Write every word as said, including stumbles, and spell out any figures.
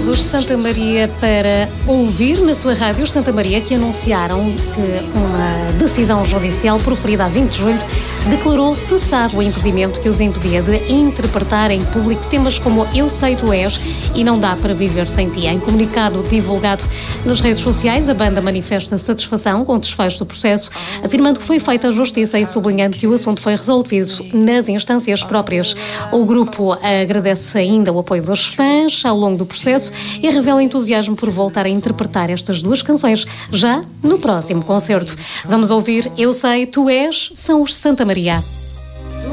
os Santa Maria para ouvir na sua rádio. Os Santa Maria que anunciaram que uma decisão judicial proferida a vinte de julho declarou cessado o impedimento que os impedia de interpretar em público temas como Eu Sei Tu És e Não Dá Para Viver Sem Ti. Em comunicado divulgado nas redes sociais, a banda manifesta satisfação com o desfecho do processo, afirmando que foi feita a justiça e sublinhando que o assunto foi resolvido nas instâncias próprias. O grupo agradece ainda o apoio dos fãs ao longo do processo e revela entusiasmo por voltar a interpretar estas duas canções já no próximo concerto. Vamos ouvir Eu Sei Tu És, são os Santa Maria.